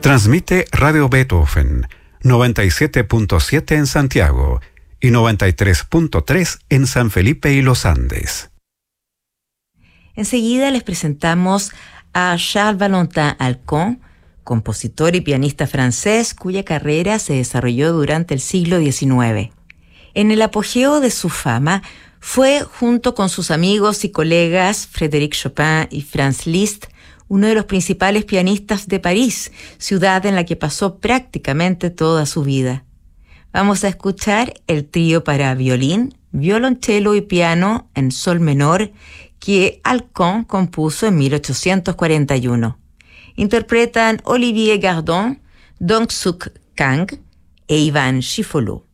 Transmite Radio Beethoven, 97.7 en Santiago y 93.3 en San Felipe y Los Andes. Enseguida les presentamos a Charles Valentin Alcon, compositor y pianista francés cuya carrera se desarrolló durante el siglo XIX. En el apogeo de su fama, fue, junto con sus amigos y colegas Frédéric Chopin y Franz Liszt, uno de los principales pianistas de París, ciudad en la que pasó prácticamente toda su vida. Vamos a escuchar el trío para violín, violonchelo y piano en sol menor que Alcon compuso en 1841. Interpretan Olivier Gardon, Dong-Suk Kang e Ivan Chifolou.